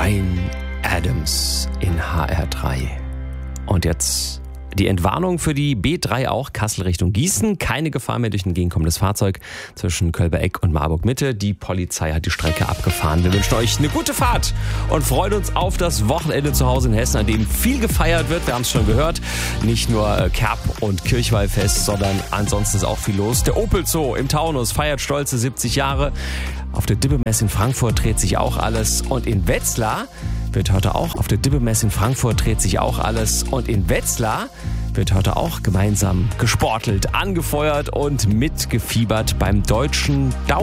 Bryan Adams in HR3. Und jetzt die Entwarnung für die B3 auch, Kassel Richtung Gießen. Keine Gefahr mehr durch ein gegenkommendes Fahrzeug zwischen Kölbeck und Marburg Mitte. Die Polizei hat die Strecke abgefahren. Wir wünschen euch eine gute Fahrt und freuen uns auf das Wochenende zu Hause in Hessen, an dem viel gefeiert wird. Wir haben es schon gehört. Nicht nur Kerb- und Kirchweihfest, sondern ansonsten ist auch viel los. Der Opel Zoo im Taunus feiert stolze 70 Jahre. Auf der Dippemesse in Frankfurt dreht sich auch alles. Und in Wetzlar wird heute auch gemeinsam gesportelt, angefeuert und mitgefiebert beim deutschen